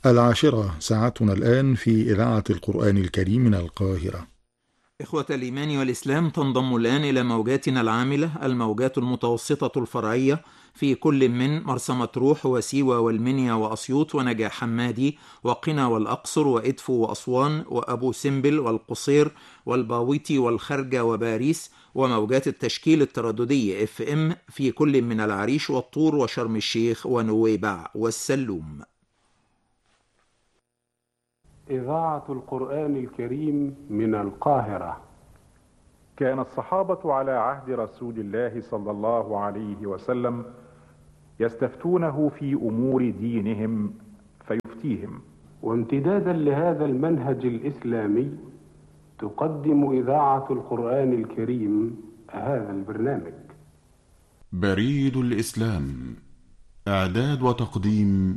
10 ساعتنا الآن في إذاعة القرآن الكريم من القاهرة. إخوة الإيمان والإسلام، تنضم الآن إلى موجاتنا العاملة الموجات المتوسطة الفرعية في كل من مرسى مطروح وسيوة والمنيا وأسيوط ونجع حمادي وقنا والأقصر وإدفو وأسوان وأبو سمبل والقصير والباويتي والخرجة وباريس، وموجات التشكيل الترددي FM في كل من العريش والطور وشرم الشيخ ونويبع والسلوم. إذاعة القرآن الكريم من القاهرة. كان الصحابة على عهد رسول الله صلى الله عليه وسلم يستفتونه في أمور دينهم فيفتيهم. وامتدادا لهذا المنهج الإسلامي تقدم إذاعة القرآن الكريم هذا البرنامج. بريد الإسلام، إعداد وتقديم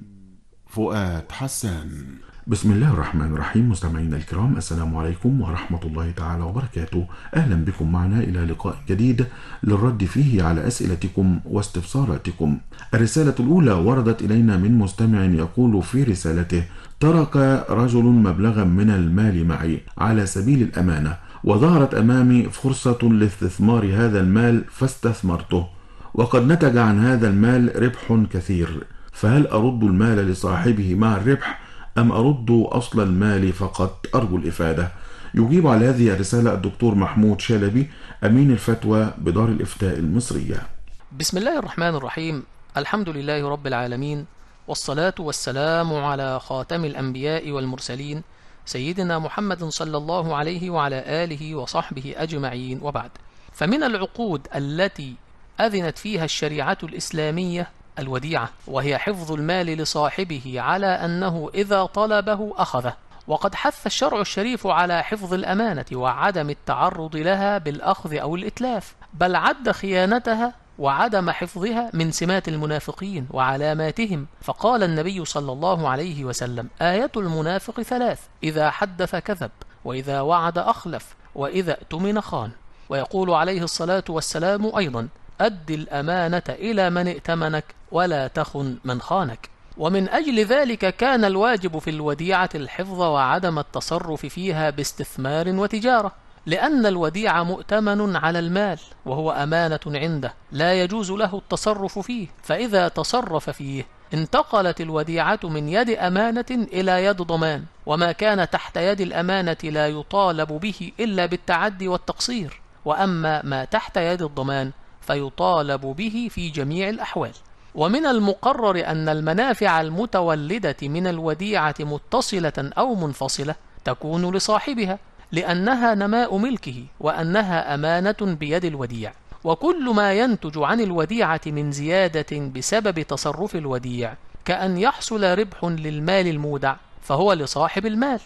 فؤاد حسان. بسم الله الرحمن الرحيم. مستمعينا الكرام، السلام عليكم ورحمة الله تعالى وبركاته. أهلا بكم معنا إلى لقاء جديد للرد فيه على أسئلتكم واستفساراتكم. الرسالة الأولى وردت إلينا من مستمع يقول في رسالته: ترك رجل مبلغا من المال معي على سبيل الأمانة، وظهرت أمامي فرصة لاستثمار هذا المال فاستثمرته، وقد نتج عن هذا المال ربح كثير، فهل أرد المال لصاحبه مع الربح أم أرد أصل المال فقط؟ أرجو الإفادة. يجيب على هذه الرسالة الدكتور محمود شلبي، أمين الفتوى بدار الإفتاء المصرية. بسم الله الرحمن الرحيم. الحمد لله رب العالمين، والصلاة والسلام على خاتم الأنبياء والمرسلين سيدنا محمد صلى الله عليه وعلى آله وصحبه أجمعين، وبعد. فمن العقود التي أذنت فيها الشريعة الإسلامية الوديعة، وهي حفظ المال لصاحبه على أنه إذا طلبه أخذه، وقد حث الشرع الشريف على حفظ الأمانة وعدم التعرض لها بالأخذ أو الإتلاف، بل عد خيانتها وعدم حفظها من سمات المنافقين وعلاماتهم، فقال النبي صلى الله عليه وسلم: آية المنافق 3: إذا حدث كذب، وإذا وعد أخلف، وإذا اؤتمن خان. ويقول عليه الصلاة والسلام أيضا: أد الأمانة إلى من ائتمنك ولا تخن من خانك. ومن أجل ذلك كان الواجب في الوديعة الحفظ وعدم التصرف فيها باستثمار وتجارة، لأن الوديعة مؤتمن على المال وهو أمانة عنده لا يجوز له التصرف فيه، فإذا تصرف فيه انتقلت الوديعة من يد أمانة إلى يد ضمان، وما كان تحت يد الأمانة لا يطالب به إلا بالتعدي والتقصير، وأما ما تحت يد الضمان فيطالب به في جميع الأحوال. ومن المقرر أن المنافع المتولدة من الوديعة متصلة أو منفصلة تكون لصاحبها، لأنها نماء ملكه، وأنها أمانة بيد الوديع. وكل ما ينتج عن الوديعة من زيادة بسبب تصرف الوديع، كأن يحصل ربح للمال المودع، فهو لصاحب المال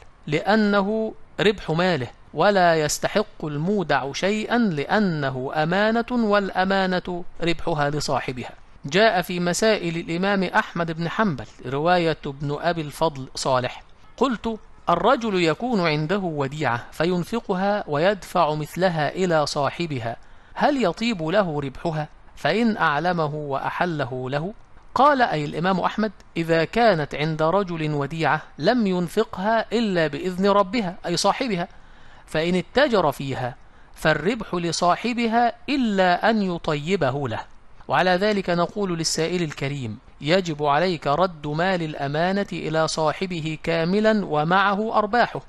لأنه ربح ماله، ولا يستحق المودع شيئا لأنه أمانة، والأمانة ربحها لصاحبها. جاء في مسائل الإمام أحمد بن حنبل رواية ابن أبي الفضل صالح: قلت: الرجل يكون عنده وديعة فينفقها ويدفع مثلها إلى صاحبها، هل يطيب له ربحها فإن أعلمه وأحله له؟ قال أي الإمام أحمد: إذا كانت عند رجل وديعة لم ينفقها إلا بإذن ربها أي صاحبها، فإن اتجر فيها فالربح لصاحبها إلا أن يطيبه له. وعلى ذلك نقول للسائل الكريم: يجب عليك رد مال الأمانة إلى صاحبه كاملا ومعه أرباحه،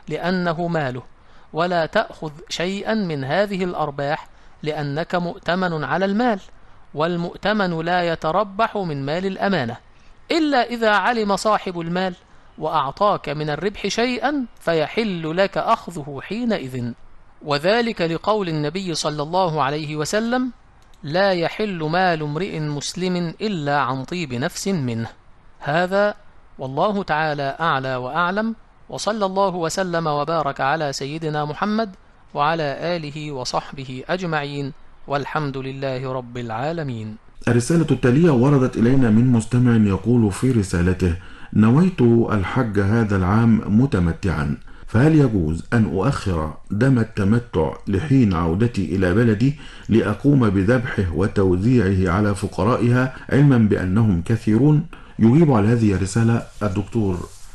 لأنه ماله، ولا تأخذ شيئا من هذه الأرباح لأنك مؤتمن على المال، والمؤتمن لا يتربح من مال الأمانة إلا إذا علم صاحب المال وأعطاك من الربح شيئا فيحل لك أخذه حينئذ، وذلك لقول النبي صلى الله عليه وسلم: لا يحل مال امرئ مسلم إلا عن طيب نفس منه. هذا والله تعالى أعلى وأعلم، وصلى الله وسلم وبارك على سيدنا محمد وعلى آله وصحبه أجمعين، والحمد لله رب العالمين. الرسالة التالية وردت إلينا من مستمع يقول في رسالته: نويت الحج هذا العام متمتعا، فهل يجوز أن أؤخر دم التمتع لحين عودتي إلى بلدي لأقوم بذبحه وتوزيعه على فقرائها، علما بأنهم كثيرون؟ يجيب على هذه الرسالة الدكتور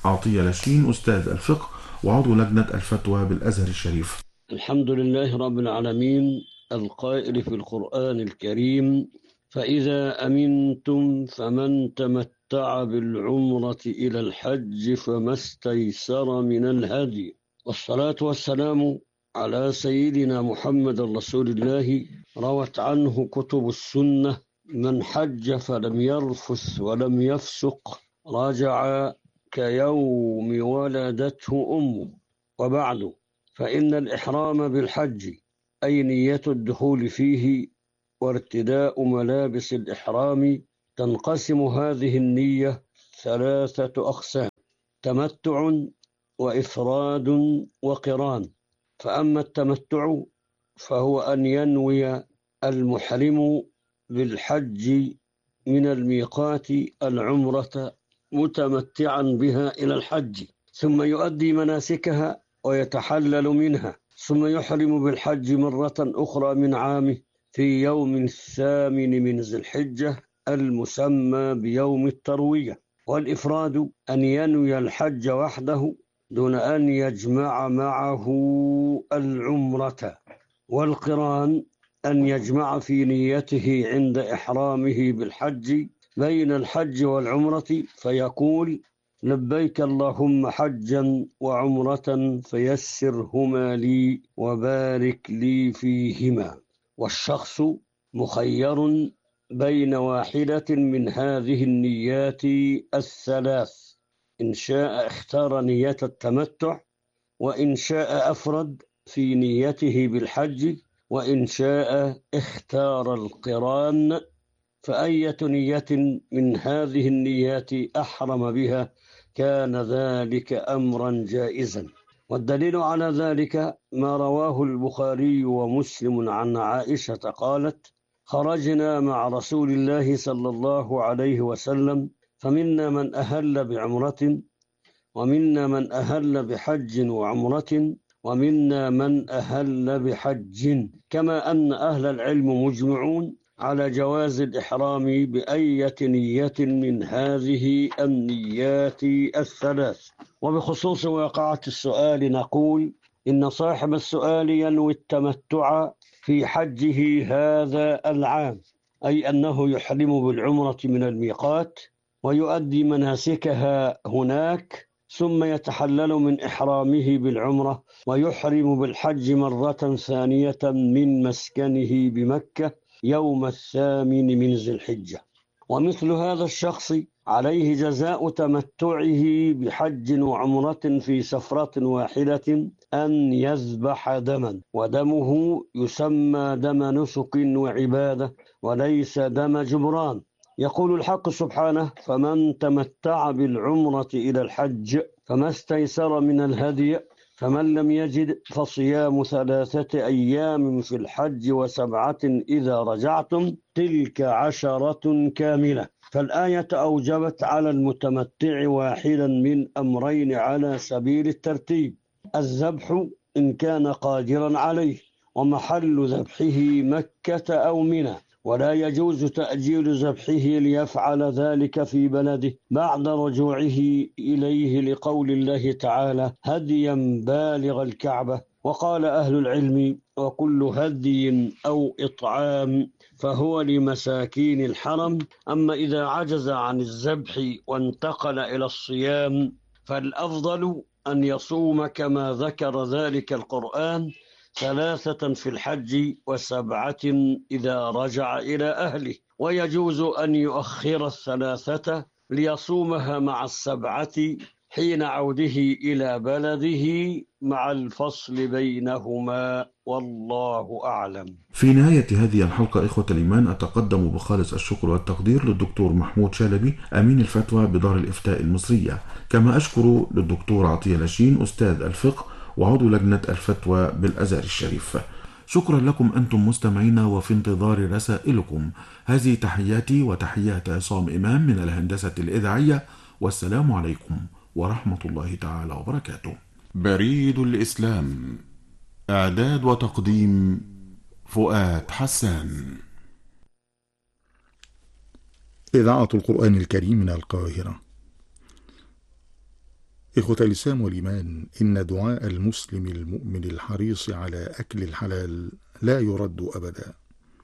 عطية لاشين أستاذ الفقه وعضو لجنة الفتوى بالأزهر الشريف. الحمد لله رب العالمين القائل في القرآن الكريم: فإذا أمنتم فمن تمتع بالعمرة إلى الحج فما استيسر من الهدي. والصلاة والسلام على سيدنا محمد رسول الله. روت عنه كتب السنة: من حج فلم يرفث ولم يفسق رجع كيوم ولدته أمه. وبعد، فإن الإحرام بالحج أي نية الدخول فيه وارتداء ملابس الإحرام تنقسم هذه النية 3 أقسام: تمتع وإفراد وقران. فأما التمتع فهو أن ينوي المحرم بالحج من الميقات العمرة متمتعا بها إلى الحج، ثم يؤدي مناسكها ويتحلل منها، ثم يحرم بالحج مرة أخرى من عامه في يوم 8 من ذي الحجة المسمى بيوم التروية. والإفراد أن ينوي الحج وحده دون أن يجمع معه العمرة. والقران أن يجمع في نيته عند إحرامه بالحج بين الحج والعمرة فيقول: لبيك اللهم حجا وعمرة فيسرهما لي وبارك لي فيهما. والشخص مخير بين واحدة من هذه النيات 3: إن شاء اختار نية التمتع، وإن شاء أفرد في نيته بالحج، وإن شاء اختار القران. فأية نية من هذه النيات أحرم بها كان ذلك أمرا جائزا. والدليل على ذلك ما رواه البخاري ومسلم عن عائشة قالت: خرجنا مع رسول الله صلى الله عليه وسلم فمنا من أهل بعمرة، ومنا من أهل بحج وعمرة، ومنا من أهل بحج. كما أن أهل العلم مجمعون على جواز الإحرام بأية نية من هذه النيات 3. وبخصوص واقعة السؤال نقول: إن صاحب السؤال ينوي التمتع في حجه هذا العام، أي أنه يحرم بالعمرة من الميقات ويؤدي مناسكها هناك، ثم يتحلل من إحرامه بالعمرة ويحرم بالحج مرة ثانية من مسكنه بمكة يوم 8 من ذي الحجة. ومثل هذا الشخص عليه جزاء تمتعه بحج وعمرة في سفرة واحدة أن يذبح دما، ودمه يسمى دم نسك وعبادة وليس دم جبران. يقول الحق سبحانه: فمن تمتع بالعمرة إلى الحج فما استيسر من الهدي، فمن لم يجد فصيام 3 أيام في الحج و7 إذا رجعتم تلك 10 كاملة. فالآية أوجبت على المتمتع واحدا من أمرين على سبيل الترتيب: الذبح إن كان قادرا عليه، ومحل ذبحه مكة أو منى، ولا يجوز تأجيل ذبحه ليفعل ذلك في بلده بعد رجوعه إليه لقول الله تعالى: هديا بالغ الكعبة. وقال أهل العلم: وكل هدي أو إطعام فهو لمساكين الحرم. أما إذا عجز عن الذبح وانتقل إلى الصيام فالأفضل أن يصوم كما ذكر ذلك القرآن: 3 في الحج و7 إذا رجع إلى أهله. ويجوز أن يؤخر 3 ليصومها مع 7 حين عوده إلى بلده مع الفصل بينهما، والله أعلم. في نهاية هذه الحلقة إخوة الإيمان أتقدم بخالص الشكر والتقدير للدكتور محمود شلبي أمين الفتوى بدار الإفتاء المصرية، كما أشكر للدكتور عطية لاشين أستاذ الفقه وعضو لجنة الفتوى بالأزهر الشريف. شكرا لكم أنتم مستمعينا وفي انتظار رسائلكم. هذه تحياتي وتحيات عصام إمام من الهندسة الإذاعية، والسلام عليكم ورحمة الله تعالى وبركاته. بريد الإسلام، إعداد وتقديم فؤاد حسان. إذاعة القرآن الكريم من القاهرة. إخوة الإسلام والإيمان، إن دعاء المسلم المؤمن الحريص على أكل الحلال لا يرد أبدا،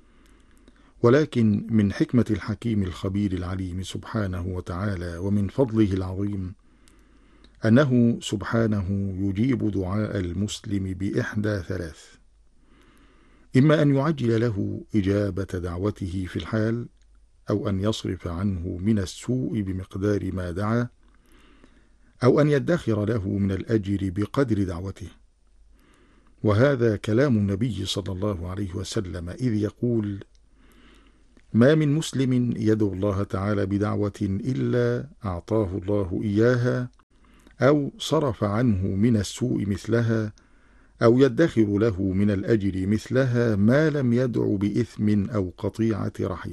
ولكن من حكمة الحكيم الخبير العليم سبحانه وتعالى ومن فضله العظيم أنه سبحانه يجيب دعاء المسلم بإحدى ثلاث: إما أن يعجل له إجابة دعوته في الحال، أو أن يصرف عنه من السوء بمقدار ما دعا، أو أن يدخر له من الأجر بقدر دعوته. وهذا كلام النبي صلى الله عليه وسلم إذ يقول: ما من مسلم يدعو الله تعالى بدعوة إلا أعطاه الله إياها، أو صرف عنه من السوء مثلها، أو يدخر له من الأجر مثلها، ما لم يدع بإثم أو قطيعة رحم.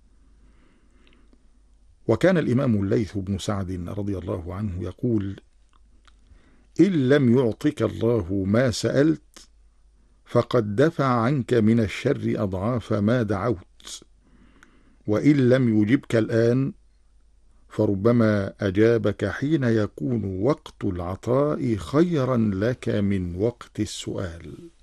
وكان الإمام الليث بن سعد رضي الله عنه يقول: إن لم يعطك الله ما سألت فقد دفع عنك من الشر أضعاف ما دعوت، وإن لم يجبك الآن فربما أجابك حين يكون وقت العطاء خيرا لك من وقت السؤال.